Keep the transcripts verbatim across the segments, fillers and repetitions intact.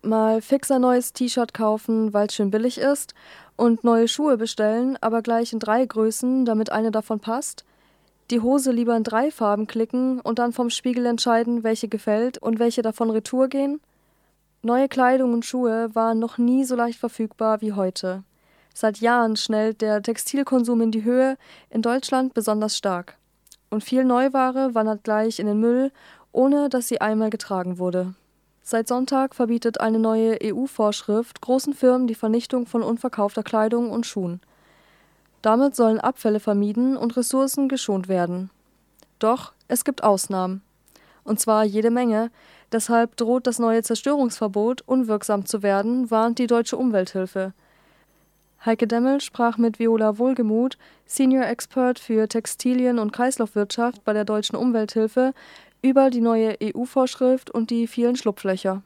Mal fix ein neues T-Shirt kaufen, weil es schön billig ist, und neue Schuhe bestellen, aber gleich in drei Größen, damit eine davon passt. Die Hose lieber in drei Farben klicken und dann vom Spiegel entscheiden, welche gefällt und welche davon retour gehen. Neue Kleidung und Schuhe waren noch nie so leicht verfügbar wie heute. Seit Jahren schnellt der Textilkonsum in die Höhe, in Deutschland besonders stark. Und viel Neuware wandert gleich in den Müll, ohne dass sie einmal getragen wurde. Seit Sonntag verbietet eine neue E U-Vorschrift großen Firmen die Vernichtung von unverkaufter Kleidung und Schuhen. Damit sollen Abfälle vermieden und Ressourcen geschont werden. Doch es gibt Ausnahmen. Und zwar jede Menge. Deshalb droht das neue Zerstörungsverbot unwirksam zu werden, warnt die Deutsche Umwelthilfe. Heike Demmel sprach mit Viola Wohlgemuth, Senior Expert für Textilien- und Kreislaufwirtschaft bei der Deutschen Umwelthilfe, über die neue E U-Vorschrift und die vielen Schlupflöcher.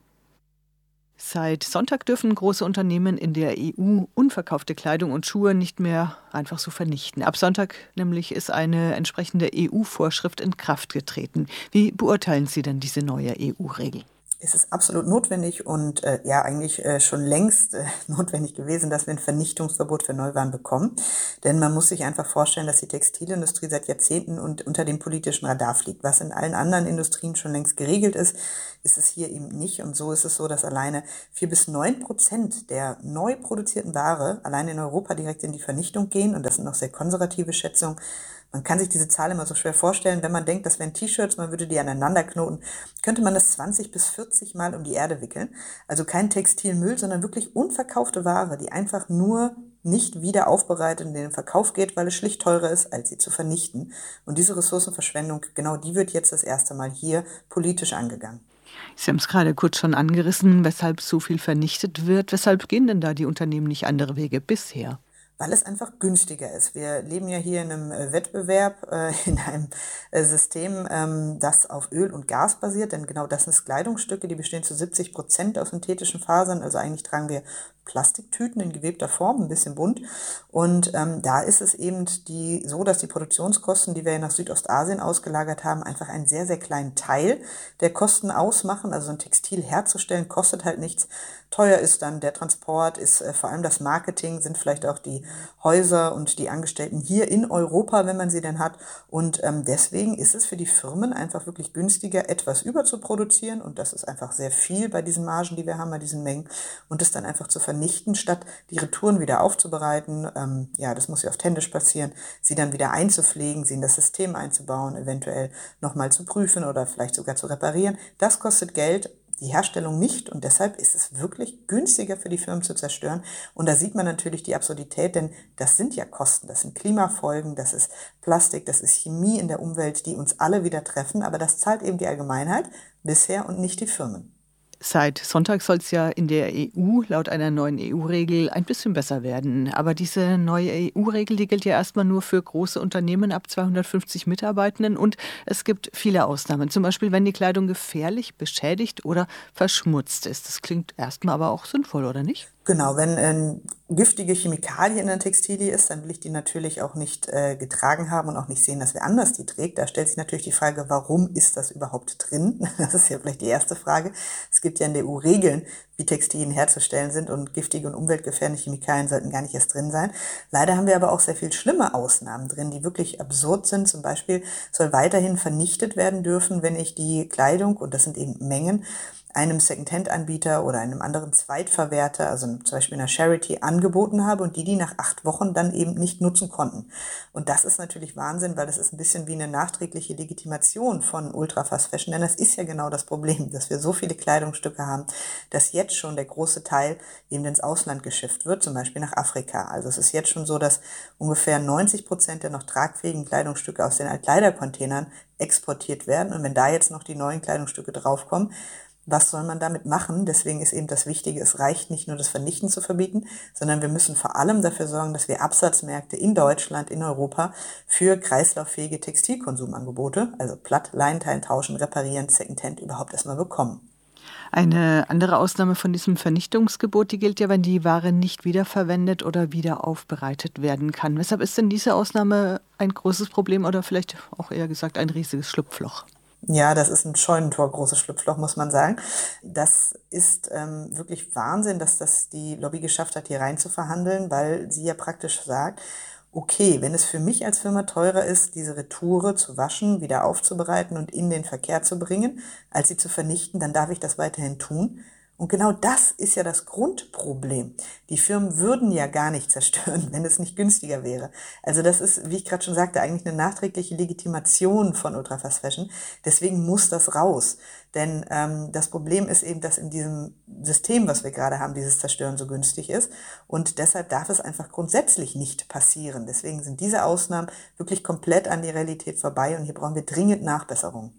Seit Sonntag dürfen große Unternehmen in der E U unverkaufte Kleidung und Schuhe nicht mehr einfach so vernichten. Ab Sonntag nämlich ist eine entsprechende E U-Vorschrift in Kraft getreten. Wie beurteilen Sie denn diese neue E U-Regel? Es ist absolut notwendig und äh, ja eigentlich äh, schon längst äh, notwendig gewesen, dass wir ein Vernichtungsverbot für Neuwaren bekommen. Denn man muss sich einfach vorstellen, dass die Textilindustrie seit Jahrzehnten und unter dem politischen Radar fliegt. Was in allen anderen Industrien schon längst geregelt ist, ist es hier eben nicht. Und so ist es so, dass alleine vier bis neun Prozent der neu produzierten Ware alleine in Europa direkt in die Vernichtung gehen. Und das sind noch sehr konservative Schätzungen. Man kann sich diese Zahl immer so schwer vorstellen, wenn man denkt, das wären T-Shirts, man würde die aneinander knoten, könnte man das zwanzig bis vierzig Mal um die Erde wickeln. Also kein Textilmüll, sondern wirklich unverkaufte Ware, die einfach nur nicht wieder aufbereitet und in den Verkauf geht, weil es schlicht teurer ist, als sie zu vernichten. Und diese Ressourcenverschwendung, genau die wird jetzt das erste Mal hier politisch angegangen. Sie haben es gerade kurz schon angerissen, weshalb so viel vernichtet wird. Weshalb gehen denn da die Unternehmen nicht andere Wege bisher? Weil es einfach günstiger ist. Wir leben ja hier in einem Wettbewerb, äh, in einem äh, System, ähm, das auf Öl und Gas basiert, denn genau das sind Kleidungsstücke, die bestehen zu siebzig Prozent aus synthetischen Fasern, also eigentlich tragen wir Plastiktüten in gewebter Form, ein bisschen bunt. Und ähm, da ist es eben die, so, dass die Produktionskosten, die wir nach Südostasien ausgelagert haben, einfach einen sehr, sehr kleinen Teil der Kosten ausmachen. Also ein Textil herzustellen kostet halt nichts. Teuer ist dann der Transport, ist äh, vor allem das Marketing, sind vielleicht auch die Häuser und die Angestellten hier in Europa, wenn man sie denn hat. Und ähm, deswegen ist es für die Firmen einfach wirklich günstiger, etwas überzuproduzieren. Und das ist einfach sehr viel bei diesen Margen, die wir haben, bei diesen Mengen. Und es dann einfach zu vernichten, statt die Retouren wieder aufzubereiten. Ähm, ja, das muss ja oft händisch passieren, sie dann wieder einzupflegen, sie in das System einzubauen, eventuell nochmal zu prüfen oder vielleicht sogar zu reparieren. Das kostet Geld, die Herstellung nicht, und deshalb ist es wirklich günstiger für die Firmen zu zerstören. Und da sieht man natürlich die Absurdität, denn das sind ja Kosten, das sind Klimafolgen, das ist Plastik, das ist Chemie in der Umwelt, die uns alle wieder treffen, aber das zahlt eben die Allgemeinheit bisher und nicht die Firmen. Seit Sonntag soll es ja in der E U laut einer neuen E U-Regel ein bisschen besser werden. Aber diese neue E U-Regel, die gilt ja erstmal nur für große Unternehmen ab zweihundertfünfzig Mitarbeitenden. Und es gibt viele Ausnahmen. Zum Beispiel, wenn die Kleidung gefährlich, beschädigt oder verschmutzt ist. Das klingt erstmal aber auch sinnvoll, oder nicht? Genau, wenn äh, giftige Chemikalien in der Textilie ist, dann will ich die natürlich auch nicht äh, getragen haben und auch nicht sehen, dass wer anders die trägt. Da stellt sich natürlich die Frage, warum ist das überhaupt drin? Das ist ja vielleicht die erste Frage. Es gibt ja in der E U Regeln, wie Textilien herzustellen sind, und giftige und umweltgefährdende Chemikalien sollten gar nicht erst drin sein. Leider haben wir aber auch sehr viel schlimme Ausnahmen drin, die wirklich absurd sind. Zum Beispiel soll weiterhin vernichtet werden dürfen, wenn ich die Kleidung, und das sind eben Mengen, einem Secondhand-Anbieter oder einem anderen Zweitverwerter, also zum Beispiel einer Charity, angeboten habe und die die nach acht Wochen dann eben nicht nutzen konnten. Und das ist natürlich Wahnsinn, weil das ist ein bisschen wie eine nachträgliche Legitimation von Ultra-Fast Fashion, denn das ist ja genau das Problem, dass wir so viele Kleidungsstücke haben, dass jetzt schon der große Teil eben ins Ausland geschifft wird, zum Beispiel nach Afrika. Also es ist jetzt schon so, dass ungefähr neunzig Prozent der noch tragfähigen Kleidungsstücke aus den Altkleidercontainern exportiert werden. Und wenn da jetzt noch die neuen Kleidungsstücke draufkommen, was soll man damit machen? Deswegen ist eben das Wichtige, es reicht nicht nur, das Vernichten zu verbieten, sondern wir müssen vor allem dafür sorgen, dass wir Absatzmärkte in Deutschland, in Europa für kreislauffähige Textilkonsumangebote, also platt, Leinenteilen tauschen, reparieren, Secondhand überhaupt erstmal bekommen. Eine andere Ausnahme von diesem Vernichtungsgebot, die gilt ja, wenn die Ware nicht wiederverwendet oder wieder aufbereitet werden kann. Weshalb ist denn diese Ausnahme ein großes Problem oder vielleicht auch eher gesagt ein riesiges Schlupfloch? Ja, das ist ein Scheunentor, großes Schlupfloch, muss man sagen. Das ist ähm, wirklich Wahnsinn, dass das die Lobby geschafft hat, hier rein zu verhandeln, weil sie ja praktisch sagt, okay, wenn es für mich als Firma teurer ist, diese Retoure zu waschen, wieder aufzubereiten und in den Verkehr zu bringen, als sie zu vernichten, dann darf ich das weiterhin tun. Und genau das ist ja das Grundproblem. Die Firmen würden ja gar nicht zerstören, wenn es nicht günstiger wäre. Also das ist, wie ich gerade schon sagte, eigentlich eine nachträgliche Legitimation von Ultra-Fast Fashion. Deswegen muss das raus. Denn ähm, das Problem ist eben, dass in diesem System, was wir gerade haben, dieses Zerstören so günstig ist. Und deshalb darf es einfach grundsätzlich nicht passieren. Deswegen sind diese Ausnahmen wirklich komplett an die Realität vorbei. Und hier brauchen wir dringend Nachbesserungen.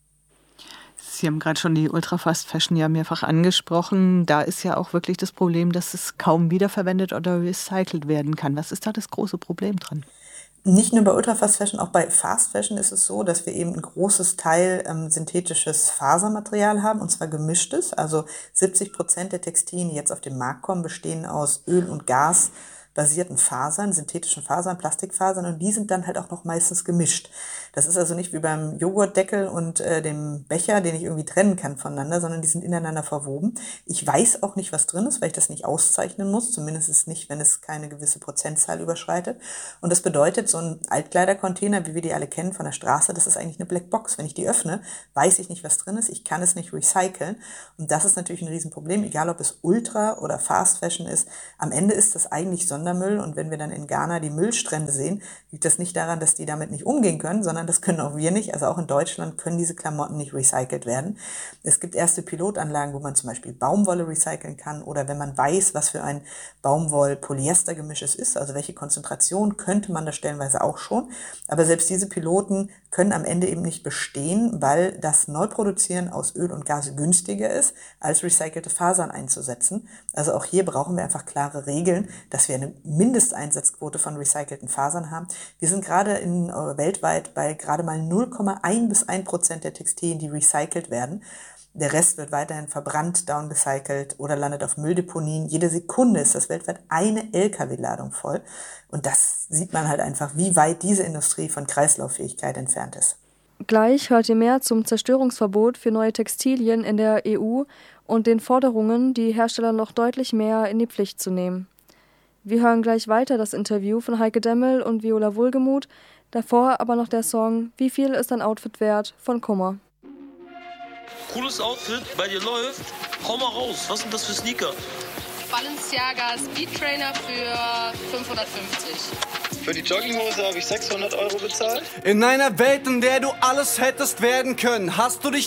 Sie haben gerade schon die Ultra-Fast Fashion ja mehrfach angesprochen. Da ist ja auch wirklich das Problem, dass es kaum wiederverwendet oder recycelt werden kann. Was ist da das große Problem dran? Nicht nur bei Ultra-Fast Fashion, auch bei Fast Fashion ist es so, dass wir eben ein großes Teil ähm, synthetisches Fasermaterial haben, und zwar gemischtes. Also siebzig Prozent der Textilien, die jetzt auf den Markt kommen, bestehen aus Öl- und Gas basierten Fasern, synthetischen Fasern, Plastikfasern, und die sind dann halt auch noch meistens gemischt. Das ist also nicht wie beim Joghurtdeckel und äh, dem Becher, den ich irgendwie trennen kann voneinander, sondern die sind ineinander verwoben. Ich weiß auch nicht, was drin ist, weil ich das nicht auszeichnen muss, zumindest nicht, wenn es keine gewisse Prozentzahl überschreitet. Und das bedeutet, so ein Altkleidercontainer, wie wir die alle kennen von der Straße, das ist eigentlich eine Blackbox. Wenn ich die öffne, weiß ich nicht, was drin ist, ich kann es nicht recyceln. Und das ist natürlich ein Riesenproblem, egal ob es Ultra oder Fast Fashion ist. Am Ende ist das eigentlich Sondermüll, und wenn wir dann in Ghana die Müllstrände sehen, liegt das nicht daran, dass die damit nicht umgehen können, sondern das können auch wir nicht. Also auch in Deutschland können diese Klamotten nicht recycelt werden. Es gibt erste Pilotanlagen, wo man zum Beispiel Baumwolle recyceln kann, oder wenn man weiß, was für ein Baumwoll-Polyester-Gemisch es ist, also welche Konzentration, könnte man das stellenweise auch schon. Aber selbst diese Piloten können am Ende eben nicht bestehen, weil das Neuproduzieren aus Öl und Gas günstiger ist, als recycelte Fasern einzusetzen. Also auch hier brauchen wir einfach klare Regeln, dass wir eine Mindesteinsatzquote von recycelten Fasern haben. Wir sind gerade in, äh, weltweit bei gerade mal null Komma eins bis ein Prozent der Textilien, die recycelt werden. Der Rest wird weiterhin verbrannt, downgecycelt oder landet auf Mülldeponien. Jede Sekunde ist das weltweit eine L K W-Ladung voll. Und das sieht man halt einfach, wie weit diese Industrie von Kreislauffähigkeit entfernt ist. Gleich hört ihr mehr zum Zerstörungsverbot für neue Textilien in der E U und den Forderungen, die Hersteller noch deutlich mehr in die Pflicht zu nehmen. Wir hören gleich weiter das Interview von Heike Demmel und Viola Wohlgemuth. Davor aber noch der Song „Wie viel ist ein Outfit wert" von Kummer. Cooles Outfit, bei dir läuft. Hau mal raus, was sind das für Sneaker? Balenciaga Speed Trainer für fünfhundertfünfzig. Für die Jogginghose habe ich sechshundert Euro bezahlt. In einer Welt, in der du alles hättest werden können, hast du dich